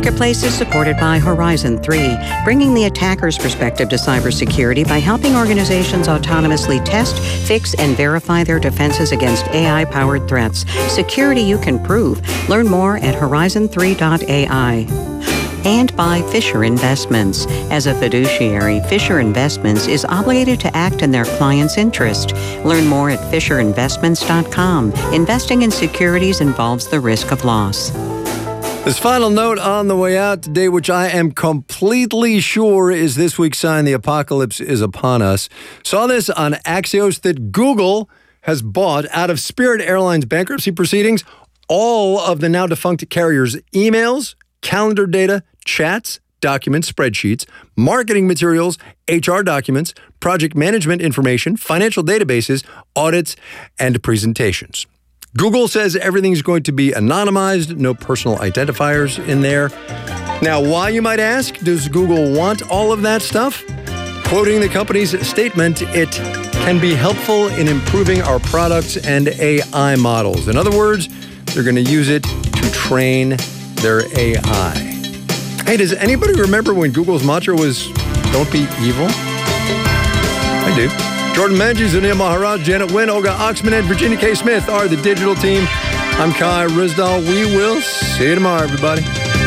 Marketplace is supported by Horizon 3, bringing the attacker's perspective to cybersecurity by helping organizations autonomously test, fix, and verify their defenses against AI-powered threats. Security you can prove. Learn more at horizon3.ai. And by Fisher Investments. As a fiduciary, Fisher Investments is obligated to act in their client's interest. Learn more at fisherinvestments.com. Investing in securities involves the risk of loss. This final note on the way out today, which I am completely sure is this week's sign the apocalypse is upon us. Saw this on Axios that Google has bought, out of Spirit Airlines bankruptcy proceedings, all of the now defunct carrier's emails, calendar data, chats, documents, spreadsheets, marketing materials, HR documents, project management information, financial databases, audits, and presentations. Google says everything's going to be anonymized, no personal identifiers in there. Now, why, you might ask, does Google want all of that stuff? Quoting the company's statement, it can be helpful in improving our products and AI models. In other words, they're going to use it to train their AI. Hey, does anybody remember when Google's mantra was, don't be evil? I do. Jordan Menges, Anil Maharaj, Janet Wynn, Olga Oxman, and Virginia K. Smith are the digital team. I'm Kai Rizdal. We will see you tomorrow, everybody.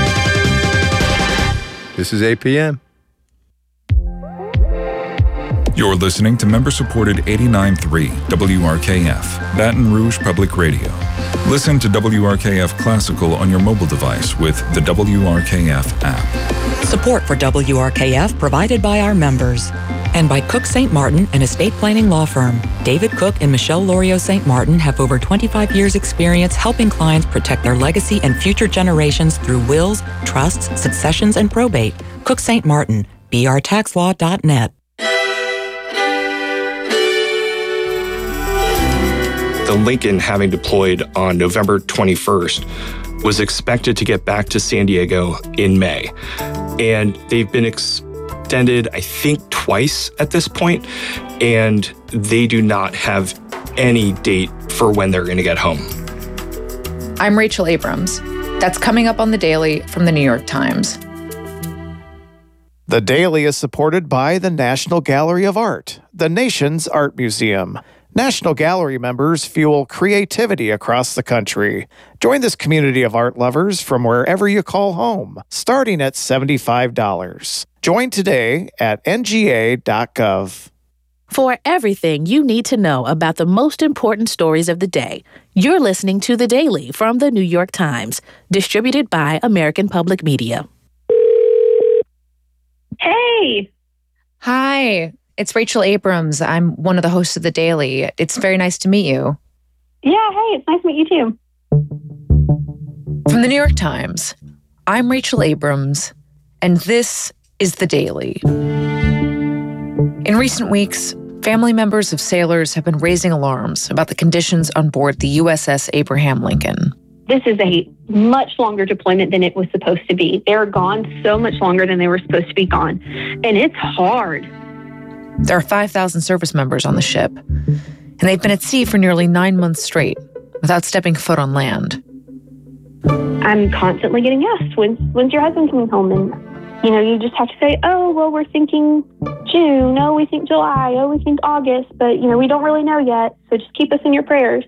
This is APM. You're listening to member-supported 89.3 WRKF, Baton Rouge Public Radio. Listen to WRKF Classical on your mobile device with the WRKF app. Support for WRKF provided by our members and by Cook St. Martin, an estate planning law firm. David Cook and Michelle Lorio St. Martin have over 25 years' experience helping clients protect their legacy and future generations through wills, trusts, successions, and probate. Cook St. Martin, brtaxlaw.net. The Lincoln, having deployed on November 21st, was expected to get back to San Diego in May. And they've been extended, I think, twice at this point, and they do not have any date for when they're going to get home. I'm Rachel Abrams. That's coming up on The Daily from the New York Times. The Daily is supported by the National Gallery of Art, the nation's art museum. National Gallery members fuel creativity across the country. Join this community of art lovers from wherever you call home, starting at $75. Join today at nga.gov. For everything you need to know about the most important stories of the day, you're listening to The Daily from the New York Times, distributed by American Public Media. Hey! Hi. It's Rachel Abrams. I'm one of the hosts of The Daily. It's very nice to meet you. Yeah, hey, it's nice to meet you too. From the New York Times, I'm Rachel Abrams, and this is The Daily. In recent weeks, family members of sailors have been raising alarms about the conditions on board the USS Abraham Lincoln. This is a much longer deployment than it was supposed to be. They're gone so much longer than they were supposed to be gone, and it's hard. There are 5,000 service members on the ship, and they've been at sea for nearly 9 months straight without stepping foot on land. I'm constantly getting asked, when's your husband coming home? And, you just have to say, oh, well, we're thinking June. Oh, we think July. Oh, we think August. But, we don't really know yet. So just keep us in your prayers.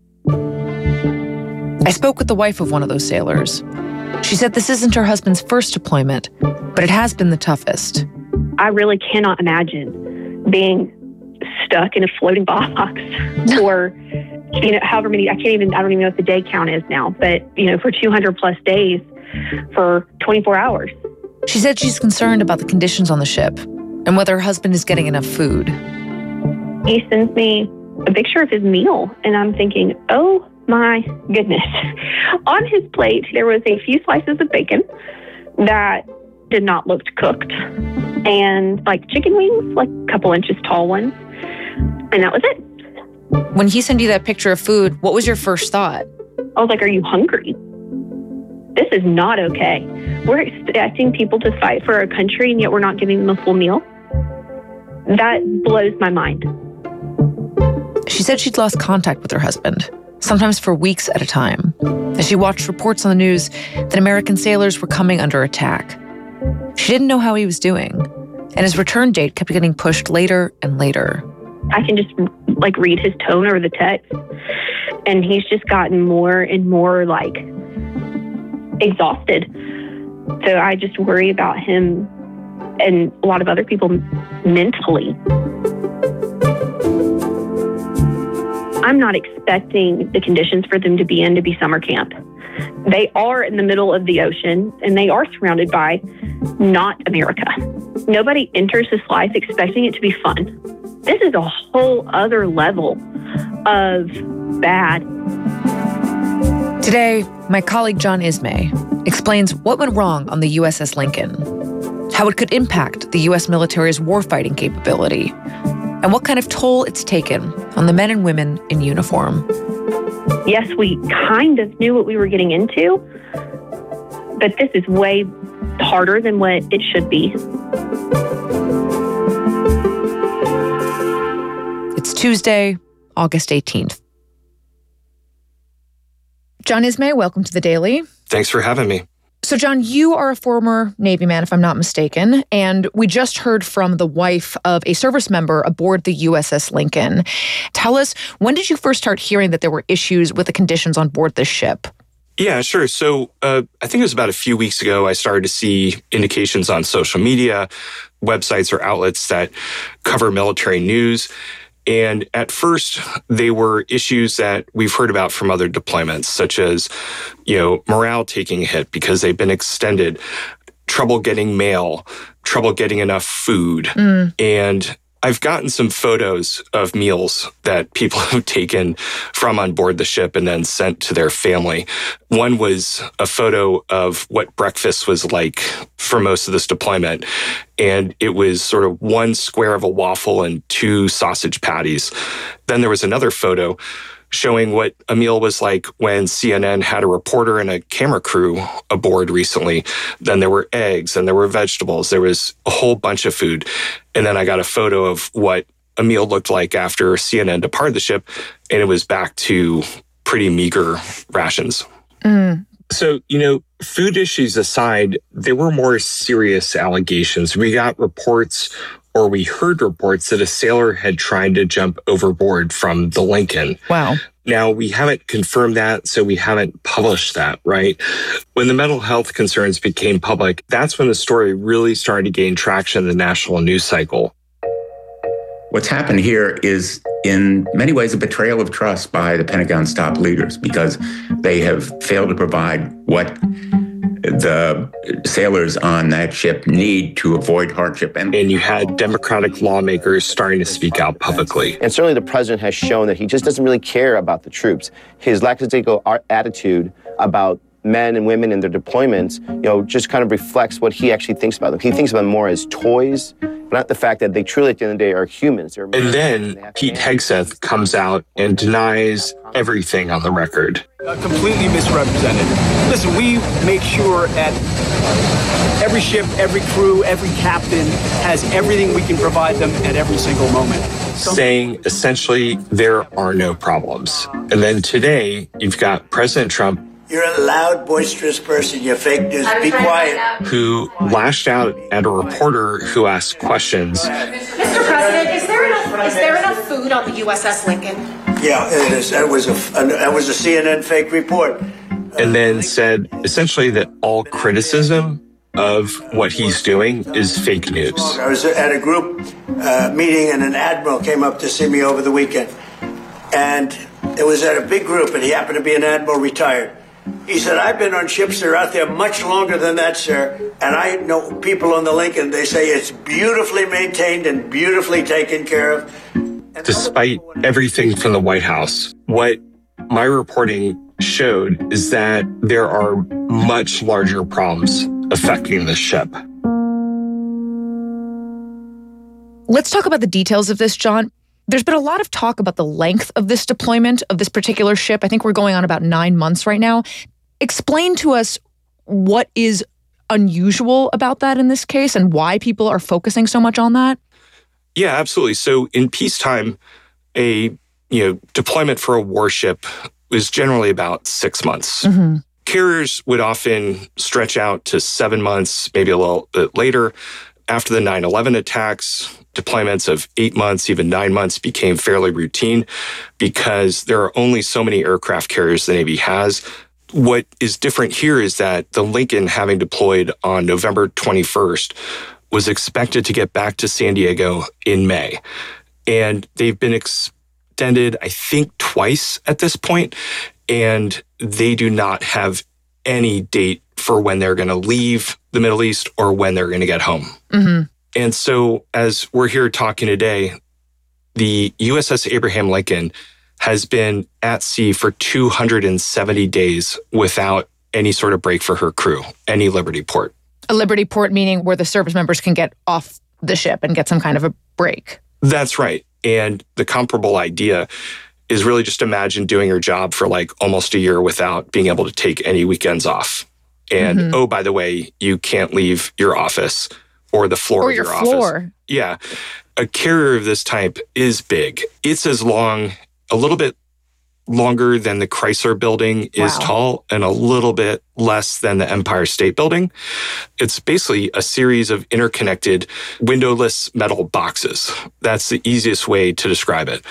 I spoke with the wife of one of those sailors. She said this isn't her husband's first deployment, but it has been the toughest. I really cannot imagine being stuck in a floating box for, however many, I don't even know what the day count is now, but, for 200 plus days for 24 hours. She said she's concerned about the conditions on the ship and whether her husband is getting enough food. He sends me a picture of his meal, and I'm thinking, oh my goodness. On his plate, there was a few slices of bacon that did not look cooked, and chicken wings, a couple inches tall ones, and that was it. When he sent you that picture of food, what was your first thought? I was like, are you hungry? This is not okay. We're expecting people to fight for our country, and yet we're not giving them a full meal. That blows my mind. She said she'd lost contact with her husband, sometimes for weeks at a time, as she watched reports on the news that American sailors were coming under attack. She didn't know how he was doing, and his return date kept getting pushed later and later. I can just read his tone over the text, and he's just gotten more and more exhausted. So I just worry about him and a lot of other people mentally. I'm not expecting the conditions for them to be summer camp. They are in the middle of the ocean, and they are surrounded by not America. Nobody enters this life expecting it to be fun. This is a whole other level of bad. Today, my colleague John Ismay explains what went wrong on the USS Lincoln, how it could impact the U.S. military's warfighting capability, and what kind of toll it's taken on the men and women in uniform. Yes, we kind of knew what we were getting into, but this is way harder than what it should be. It's Tuesday, August 18th. John Ismay, welcome to The Daily. Thanks for having me. So, John, you are a former Navy man, if I'm not mistaken, and we just heard from the wife of a service member aboard the USS Lincoln. Tell us, when did you first start hearing that there were issues with the conditions on board this ship? Yeah, sure. So I think it was about a few weeks ago, I started to see indications on social media, websites or outlets that cover military news. And at first, they were issues that we've heard about from other deployments, such as, morale taking a hit because they've been extended, trouble getting mail, trouble getting enough food. And I've gotten some photos of meals that people have taken from on board the ship and then sent to their family. One was a photo of what breakfast was like for most of this deployment. And it was sort of one square of a waffle and 2 sausage patties. Then there was another photo showing what a meal was like when CNN had a reporter and a camera crew aboard recently. Then there were eggs and there were vegetables. There was a whole bunch of food. And then I got a photo of what a meal looked like after CNN departed the ship, and it was back to pretty meager rations. So, food issues aside, there were more serious allegations. We got reports, or we heard reports, that a sailor had tried to jump overboard from the Lincoln. Wow. Now, we haven't confirmed that, so we haven't published that, right? When the mental health concerns became public, that's when the story really started to gain traction in the national news cycle. What's happened here is, in many ways, a betrayal of trust by the Pentagon's top leaders, because they have failed to provide what the sailors on that ship need to avoid hardship. And you had Democratic lawmakers starting to speak out publicly. And certainly the president has shown that he just doesn't really care about the troops. His lackadaisical attitude about men and women and their deployments, just kind of reflects what he actually thinks about them. He thinks about them more as toys, but not the fact that they truly, at the end of the day, are humans. And then Pete Hegseth comes out and denies everything on the record. Completely misrepresented. Listen, we make sure that every ship, every crew, every captain has everything we can provide them at every single moment. Saying essentially there are no problems. And then today, you've got President Trump. You're a loud, boisterous person. You're fake news. Be quiet. Who lashed out at a reporter who asked questions. Mr. President, is there enough food on the USS Lincoln? Yeah, it is. That was a CNN fake report. And then said essentially that all criticism of what he's doing is fake news. I was at a group meeting, and an admiral came up to see me over the weekend. And it was at a big group, and he happened to be an admiral retired. He said, I've been on ships that are out there much longer than that, sir. And I know people on the Lincoln, they say it's beautifully maintained and beautifully taken care of. Despite everything from the White House, what my reporting showed is that there are much larger problems affecting the ship. Let's talk about the details of this, John. There's been a lot of talk about the length of this deployment of this particular ship. I think we're going on about 9 months right now. Explain to us what is unusual about that in this case and why people are focusing so much on that. Yeah, absolutely. So in peacetime, a deployment for a warship was generally about 6 months. Carriers would often stretch out to 7 months, maybe a little bit later. After the 9/11 attacks, deployments of 8 months, even 9 months became fairly routine because there are only so many aircraft carriers the Navy has. What is different here is that the Lincoln, having deployed on November 21st, was expected to get back to San Diego in May. And they've been extended, I think, twice at this point, and they do not have any date for when they're going to leave the Middle East or when they're going to get home. And so as we're here talking today, the USS Abraham Lincoln has been at sea for 270 days without any sort of break for her crew, any Liberty port. A Liberty port meaning where the service members can get off the ship and get some kind of a break. That's right. And the comparable idea is really just imagine doing your job for like almost a year without being able to take any weekends off. And oh, by the way, you can't leave your office or the floor of your office. Yeah. A carrier of this type is big. It's as long, a little bit longer than the Chrysler Building is tall and a little bit less than the Empire State Building. It's basically a series of interconnected windowless metal boxes. That's the easiest way to describe it.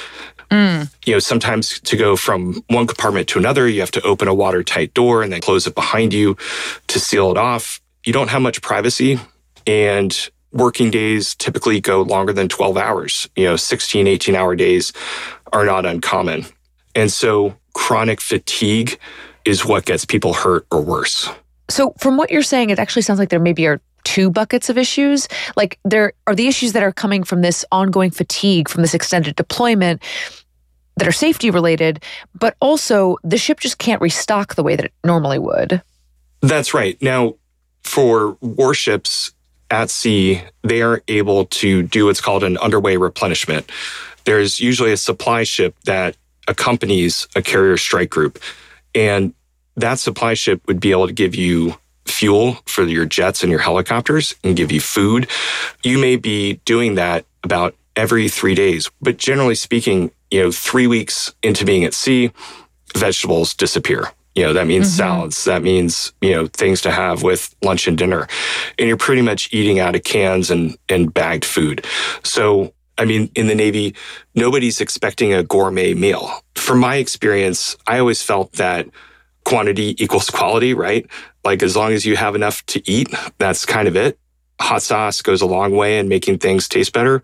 You know, sometimes to go from one compartment to another, you have to open a watertight door and then close it behind you to seal it off. You don't have much privacy, and working days typically go longer than 12 hours. You know, 16, 18-hour days are not uncommon. And so chronic fatigue is what gets people hurt or worse. So from what you're saying, it actually sounds like there maybe are two buckets of issues. Like there are the issues that are coming from this ongoing fatigue, from this extended deployment that are safety related, but also the ship just can't restock the way that it normally would. That's right. Now, for warships at sea, they are able to do what's called an underway replenishment. There's usually a supply ship that accompanies a carrier strike group, and that supply ship would be able to give you fuel for your jets and your helicopters and give you food. You may be doing that about every 3 days, but generally speaking, 3 weeks into being at sea, vegetables disappear. That means salads. That means, things to have with lunch and dinner. And you're pretty much eating out of cans and bagged food. So, in the Navy, nobody's expecting a gourmet meal. From my experience, I always felt that quantity equals quality, right? Like as long as you have enough to eat, that's kind of it. Hot sauce goes a long way in making things taste better.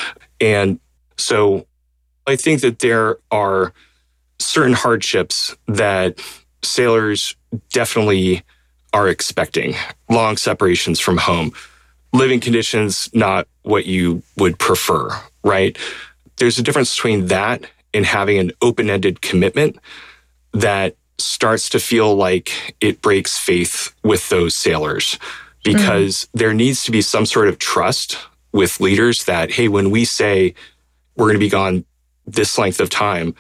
And so I think that there are certain hardships that sailors definitely are expecting. Long separations from home. Living conditions, not what you would prefer, right? There's a difference between that and having an open-ended commitment that starts to feel like it breaks faith with those sailors, because there needs to be some sort of trust with leaders that, hey, when we say we're going to be gone this length of time,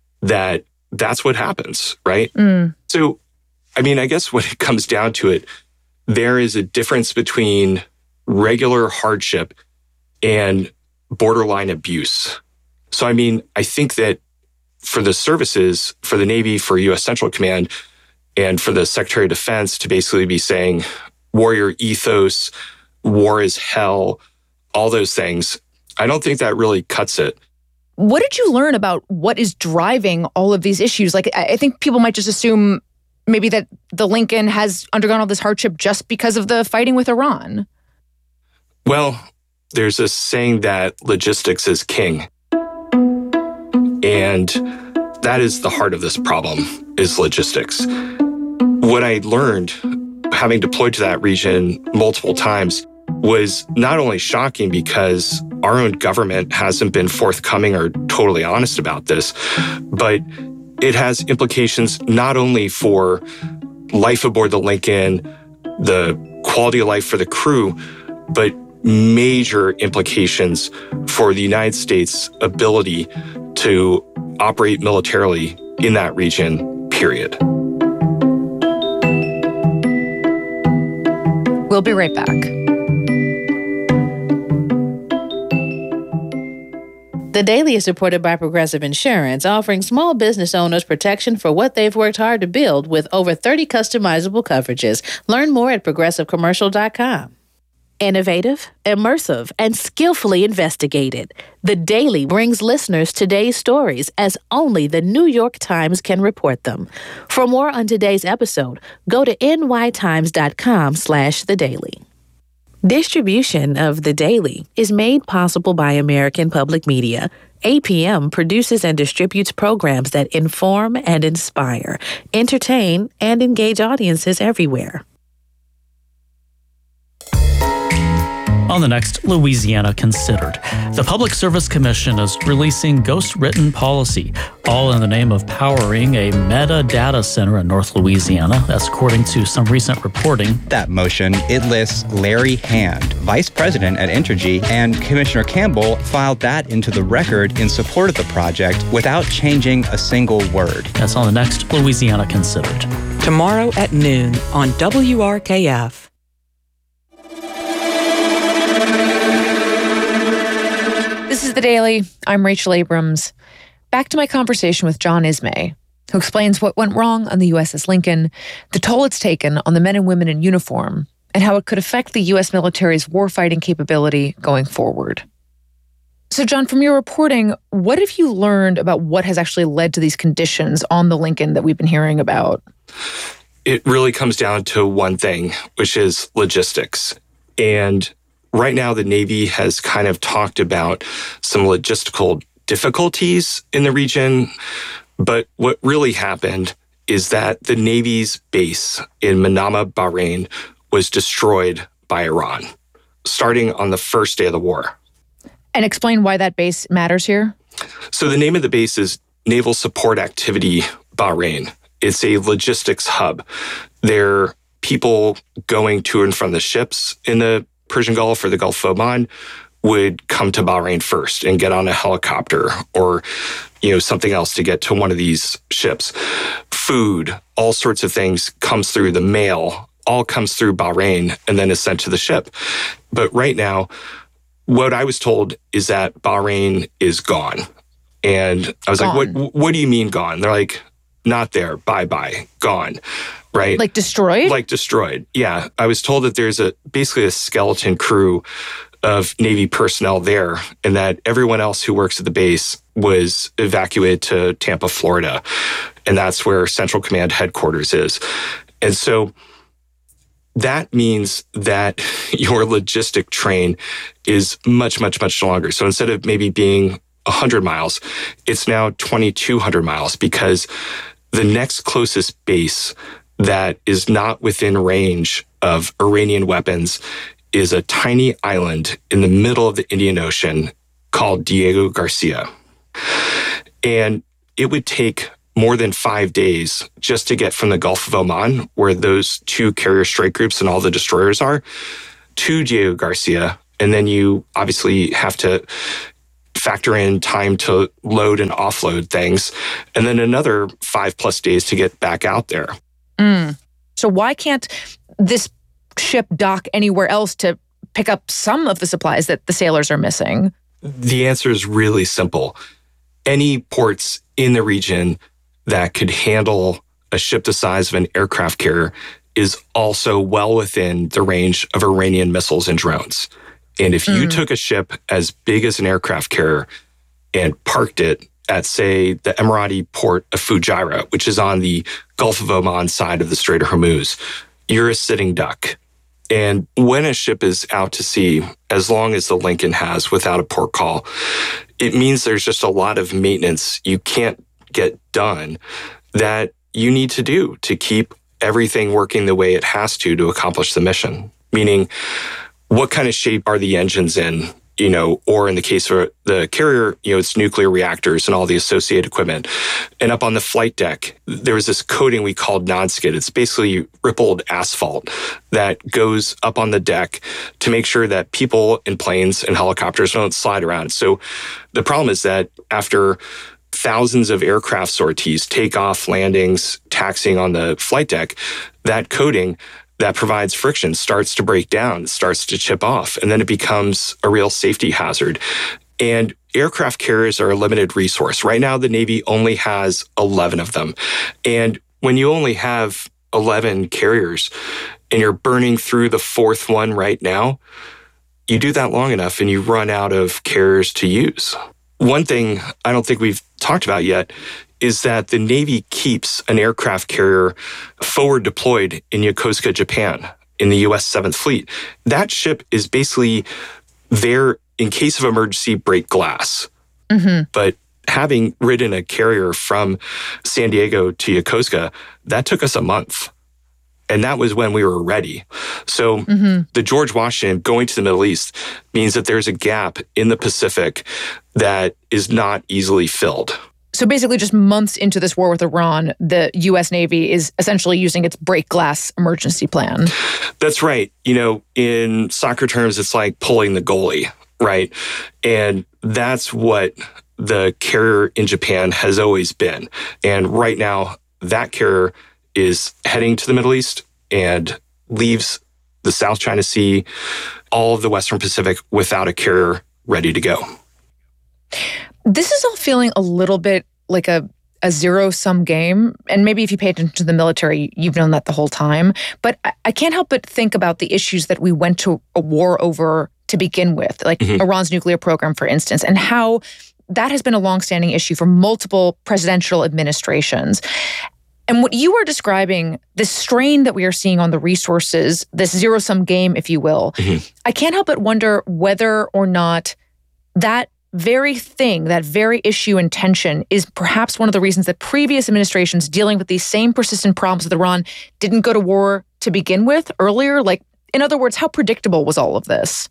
that's what happens, right? So, I guess when it comes down to it, there is a difference between regular hardship and borderline abuse. So, I think that for the services, for the Navy, for U.S. Central Command, and for the Secretary of Defense to basically be saying warrior ethos, war is hell, all those things, I don't think that really cuts it. What did you learn about what is driving all of these issues? Like, I think people might just assume maybe that the Lincoln has undergone all this hardship just because of the fighting with Iran. Well, there's a saying that logistics is king. And that is the heart of this problem, is logistics. What I learned, having deployed to that region multiple times, was not only shocking because our own government hasn't been forthcoming or totally honest about this, but it has implications not only for life aboard the Lincoln, the quality of life for the crew, but major implications for the United States' ability to operate militarily in that region, period. We'll be right back. The Daily is supported by Progressive Insurance, offering small business owners protection for what they've worked hard to build with over 30 customizable coverages. Learn more at progressivecommercial.com. Innovative, immersive, and skillfully investigated. The Daily brings listeners today's stories as only the New York Times can report them. For more on today's episode, go to nytimes.com/thedaily. Distribution of The Daily is made possible by American Public Media. APM produces and distributes programs that inform and inspire, entertain, and engage audiences everywhere. On the next, Louisiana Considered. The Public Service Commission is releasing ghost-written policy, all in the name of powering a metadata center in North Louisiana. That's according to some recent reporting. That motion, it lists Larry Hand, vice president at Entergy, and Commissioner Campbell filed that into the record in support of the project without changing a single word. That's on the next Louisiana Considered. Tomorrow at noon on WRKF. This is The Daily. I'm Rachel Abrams. Back to my conversation with John Ismay, who explains what went wrong on the USS Lincoln, the toll it's taken on the men and women in uniform, and how it could affect the U.S. military's warfighting capability going forward. So, John, from your reporting, what have you learned about what has actually led to these conditions on the Lincoln that we've been hearing about? It really comes down to one thing, which is logistics. And right now, the Navy has kind of talked about some logistical difficulties in the region. But what really happened is that the Navy's base in Manama, Bahrain, was destroyed by Iran, starting on the first day of the war. And explain why that base matters here. So the name of the base is Naval Support Activity Bahrain. It's a logistics hub. There are people going to and from the ships in the Persian Gulf or the Gulf of Oman would come to Bahrain first and get on a helicopter or, something else to get to one of these ships. Food, all sorts of things comes through. The mail all comes through Bahrain and then is sent to the ship. But right now, what I was told is that Bahrain is gone. And I was like, what do you mean gone? They're like, not there, bye-bye, gone. Right? Like destroyed? Like destroyed, yeah. I was told that there's basically a skeleton crew of Navy personnel there, and that everyone else who works at the base was evacuated to Tampa, Florida. And that's where Central Command headquarters is. And so that means that your logistic train is much, much, much longer. So instead of maybe being 100 miles, it's now 2,200 miles because the next closest base that is not within range of Iranian weapons is a tiny island in the middle of the Indian Ocean called Diego Garcia. And it would take more than 5 days just to get from the Gulf of Oman, where those two carrier strike groups and all the destroyers are, to Diego Garcia. And then you obviously have to factor in time to load and offload things, and then another 5+ days to get back out there. So why can't this ship dock anywhere else to pick up some of the supplies that the sailors are missing? The answer is really simple. Any ports in the region that could handle a ship the size of an aircraft carrier is also well within the range of Iranian missiles and drones. And if you took a ship as big as an aircraft carrier and parked it at, say, the Emirati port of Fujairah, which is on the Gulf of Oman side of the Strait of Hormuz, you're a sitting duck. And when a ship is out to sea, as long as the Lincoln has without a port call, it means there's just a lot of maintenance you can't get done that you need to do to keep everything working the way it has to accomplish the mission. Meaning, what kind of shape are the engines in? Or in the case of the carrier, it's nuclear reactors and all the associated equipment. And up on the flight deck, there was this coating we called non-skid. It's basically rippled asphalt that goes up on the deck to make sure that people in planes and helicopters don't slide around. So the problem is that after thousands of aircraft sorties, takeoff, landings, taxiing on the flight deck, that coating that provides friction starts to break down, starts to chip off, and then it becomes a real safety hazard. And aircraft carriers are a limited resource. Right now, the Navy only has 11 of them. And when you only have 11 carriers and you're burning through the fourth one right now, you do that long enough and you run out of carriers to use. One thing I don't think we've talked about yet is that the Navy keeps an aircraft carrier forward deployed in Yokosuka, Japan, in the U.S. 7th Fleet. That ship is basically there in case of emergency break glass. Mm-hmm. But having ridden a carrier from San Diego to Yokosuka, that took us a month. And that was when we were ready. So the George Washington going to the Middle East means that there's a gap in the Pacific that is not easily filled. So basically just months into this war with Iran, the U.S. Navy is essentially using its break glass emergency plan. That's right. You know, in soccer terms, it's like pulling the goalie, right? And that's what the carrier in Japan has always been. And right now, that carrier is heading to the Middle East and leaves the South China Sea, all of the Western Pacific without a carrier ready to go. This is all feeling a little bit like a zero-sum game. And maybe if you pay attention to the military, you've known that the whole time. But I can't help but think about the issues that we went to a war over to begin with, like Iran's nuclear program, for instance, and how that has been a longstanding issue for multiple presidential administrations. And what you are describing, this strain that we are seeing on the resources, this zero-sum game, if you will, I can't help but wonder whether or not that very thing, that very issue and tension is perhaps one of the reasons that previous administrations dealing with these same persistent problems with Iran didn't go to war to begin with earlier. Like, in other words, how predictable was all of this?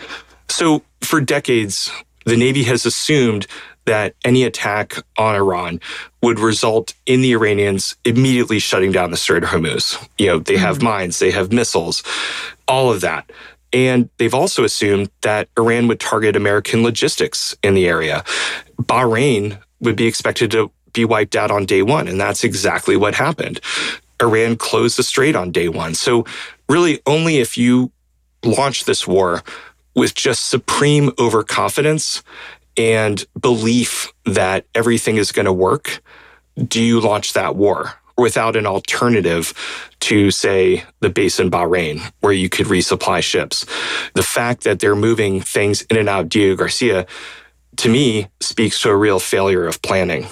So for decades, the Navy has assumed that any attack on Iran would result in the Iranians immediately shutting down the Strait of Hormuz. You know, they have mines, they have missiles, all of that. And they've also assumed that Iran would target American logistics in the area. Bahrain would be expected to be wiped out on day one, and that's exactly what happened. Iran closed the strait on day one. So really, only if you launch this war with just supreme overconfidence and belief that everything is going to work, do you launch that war without an alternative to, say, the base in Bahrain, where you could resupply ships. The fact that they're moving things in and out of Diego Garcia, to me, speaks to a real failure of planning.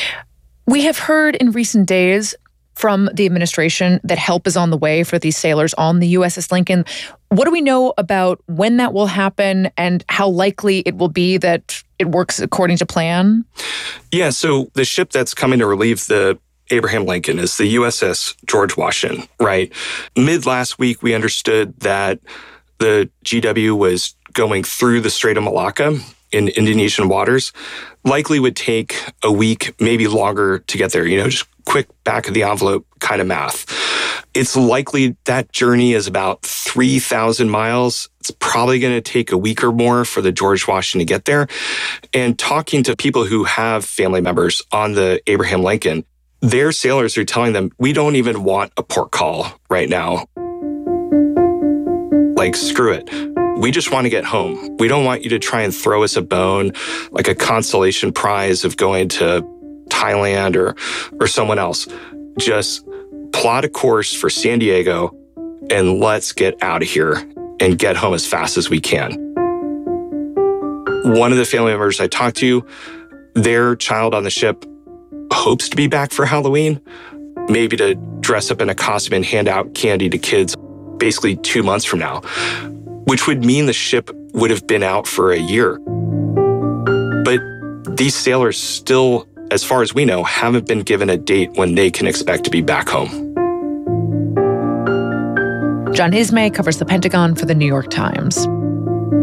We have heard in recent days from the administration that help is on the way for these sailors on the USS Lincoln. What do we know about when that will happen and how likely it will be that it works according to plan? Yeah, so the ship that's coming to relieve the Abraham Lincoln is the USS George Washington, right? Mid last week, we understood that the GW was going through the Strait of Malacca in Indonesian waters. Likely would take a week, maybe longer to get there, just quick back of the envelope kind of math. It's likely that journey is about 3,000 miles. It's probably going to take a week or more for the George Washington to get there. And talking to people who have family members on the Abraham Lincoln, their sailors are telling them, we don't even want a port call right now. Like, screw it. We just want to get home. We don't want you to try and throw us a bone, like a consolation prize of going to Thailand or someone else. Just plot a course for San Diego and let's get out of here and get home as fast as we can. One of the family members I talked to, their child on the ship hopes to be back for Halloween, maybe to dress up in a costume and hand out candy to kids basically 2 months from now, which would mean the ship would have been out for a year. But these sailors still, as far as we know, haven't been given a date when they can expect to be back home. John Ismay covers the Pentagon for The New York Times.